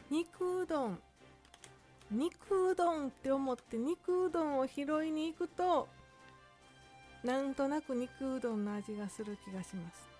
肉うどん、肉うどんって思って肉うどんを拾いに行くと、なんとなく肉うどんの味がする気がします。